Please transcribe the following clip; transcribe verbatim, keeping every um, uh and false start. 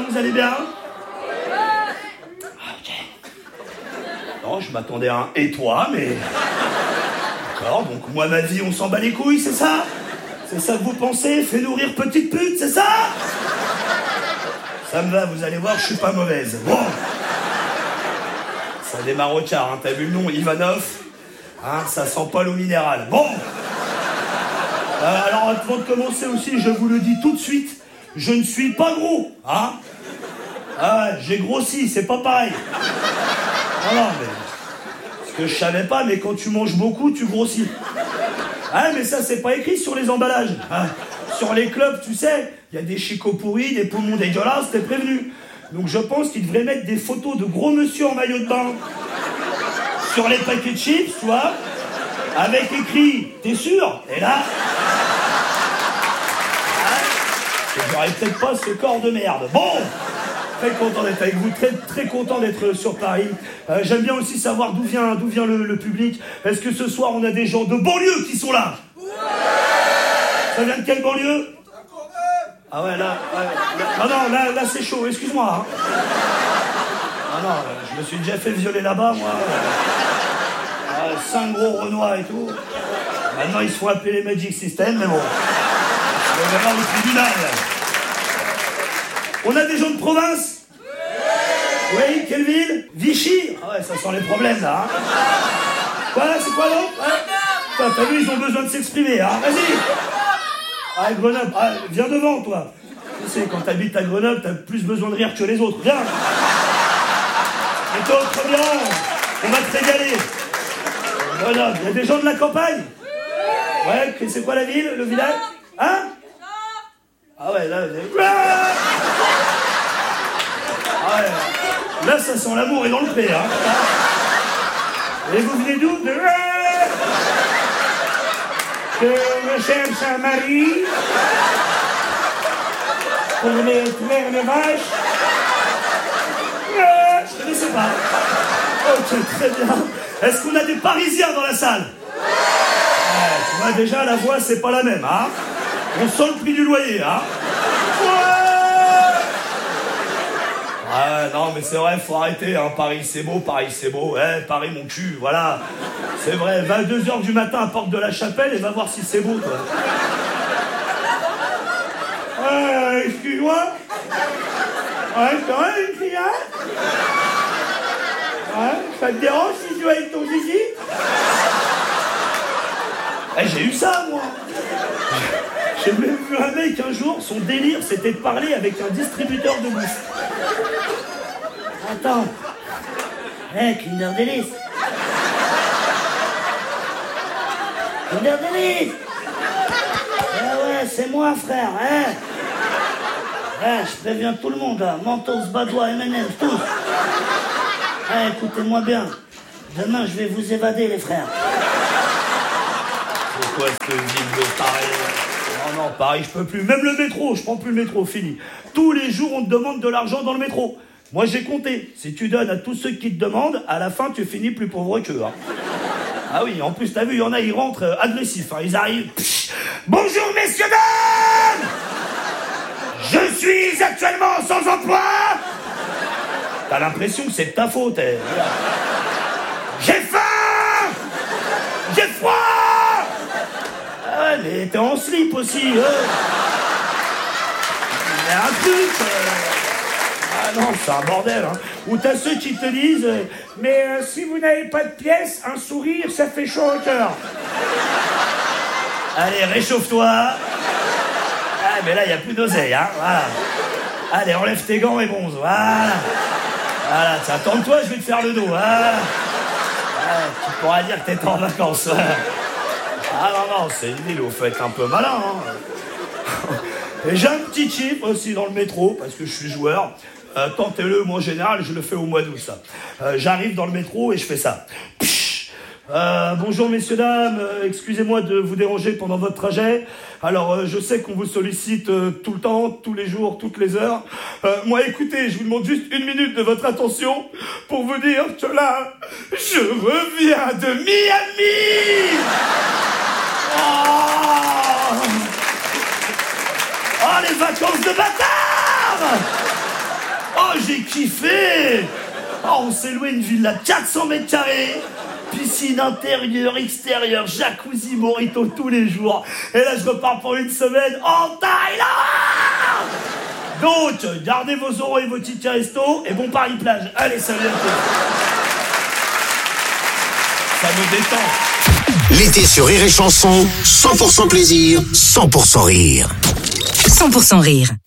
vous allez bien? Ok. Non, je m'attendais à un « et toi », mais... D'accord, donc moi, ma vie, on s'en bat les couilles, c'est ça? C'est ça que vous pensez? Fais nourrir petite pute, c'est ça? Ça me va, vous allez voir, je suis pas mauvaise. Bon. Ça démarre au quart, hein. T'as vu le nom, Ivanov? Hein, ça sent pas l'eau minérale. Bon. Euh, alors, avant de commencer aussi, je vous le dis tout de suite, je ne suis pas gros, hein? Ah, j'ai grossi, c'est pas pareil. Non, non, mais... Ce que je savais pas, mais quand tu manges beaucoup, tu grossis. Ah, mais ça, c'est pas écrit sur les emballages. Hein. Sur les clubs, tu sais, il y a des chicots pourris, des poumons dégueulasses, t'es prévenu. Donc je pense qu'ils devraient mettre des photos de gros monsieur en maillot de bain sur les paquets de chips, tu vois, avec écrit « T'es sûr ?» Et là... Hein, j'aurais peut-être pas ce corps de merde. Bon, très content d'être avec vous, très, très content d'être sur Paris. Euh, j'aime bien aussi savoir d'où vient, d'où vient le, le public. Est-ce que ce soir, on a des gens de banlieue qui sont là? Ça vient de quelle banlieue? Ah ouais, là... Ouais, là non, non, là, là c'est chaud, excuse-moi. Hein. Ah non, je me suis déjà fait violer là-bas, moi. Euh, cinq gros Renois et tout. Maintenant, ils se font appeler les Magic System, mais bon. On va voir le tribunal. On a des gens de province? Oui, quelle ville? Vichy? Ah ouais, ça sent les problèmes, là. Hein. Quoi, c'est quoi, l'autre? T'as vu, ils ont besoin de s'exprimer, hein. Vas-y. Ah, Grenoble. Ah, viens devant, toi. Tu sais, quand t'habites à Grenoble, t'as plus besoin de rire que les autres. Viens. Et toi, très bien. On va te régaler. Grenoble. Il y a des gens de la campagne? Ouais, c'est quoi la ville, le village? Hein? Ah ouais, là... Ah ouais. Là, ça sent l'amour et dans le pré, hein. Et vous venez d'où? De... Que je cherche un mari pour les traire les vaches. Euh, je ne sais pas. Ok, très bien. Est-ce qu'on a des Parisiens dans la salle? Ouais, tu vois, déjà, la voix, c'est pas la même, hein. On sent le prix du loyer, hein. Ah non, mais c'est vrai, faut arrêter, hein. Paris, c'est beau, Paris, c'est beau. Eh, Paris, mon cul, voilà. C'est vrai, vingt-deux heures du matin à Porte de la Chapelle et va voir si c'est beau, toi. Euh, excuse-moi. Ouais, c'est vrai, une fille, hein? Ouais, ça te dérange si tu vas avec ton zizi? Eh, j'ai eu ça, moi. J'ai même vu un mec un jour, son délire, c'était de parler avec un distributeur de bouffe. Attends. Eh, hey, Kinder Delice. Kinder Delice. Eh ouais, c'est moi, frère, hein. Eh, je préviens tout le monde, là. Mentos, Badois, M and M's, tous. Eh, écoutez-moi bien. Demain, je vais vous évader, les frères. C'est quoi cette ville de Paris? Non, non, Paris, je peux plus. Même le métro, je prends plus le métro, fini. Tous les jours, on te demande de l'argent dans le métro. Moi, j'ai compté. Si tu donnes à tous ceux qui te demandent, à la fin, tu finis plus pauvre qu'eux. Hein. Ah oui, en plus, t'as vu, il y en a, ils rentrent euh, agressifs. Hein. Ils arrivent... Psh, bonjour, messieurs, dames! Je suis actuellement sans emploi! T'as l'impression que c'est de ta faute. Eh. J'ai faim! J'ai froid! Ah, mais t'es en slip aussi, euh. Il y a un truc, euh... Ah non, c'est un bordel, hein. Ou t'as ceux qui te disent euh, mais euh, si vous n'avez pas de pièces, un sourire, ça fait chaud au cœur. Allez, réchauffe-toi. Ah, mais là, il n'y a plus d'oseille, hein, voilà. Allez, enlève tes gants et bronze, voilà. Voilà, tiens, tente-toi, je vais te faire le dos, voilà. Voilà, tu pourras dire que t'es en vacances. Ah non, non, c'est une ville où vous faites un peu malin, hein. Et j'ai un petit chiffre aussi dans le métro, parce que je suis joueur. Euh, tentez-le, moi en général, je le fais au mois d'août, ça. Euh, j'arrive dans le métro et je fais ça. Psh euh, bonjour messieurs, dames, euh, excusez-moi de vous déranger pendant votre trajet. Alors, euh, je sais qu'on vous sollicite euh, tout le temps, tous les jours, toutes les heures. Euh, moi, écoutez, je vous demande juste une minute de votre attention pour vous dire que là, je reviens de Miami. Oh, oh les vacances de bâtard! Oh, j'ai kiffé. Oh, on s'est loué une villa de quatre cents mètres carrés. Piscine intérieure, extérieure, jacuzzi, mojito tous les jours. Et là, je repars pour une semaine en Thaïlande. Donc, gardez vos euros et vos tickets resto et bon Paris plage. Allez, salut à tous. Ça me détend. L'été sur Rire et Chanson, cent pour cent plaisir, cent pour cent rire. cent pour cent rire.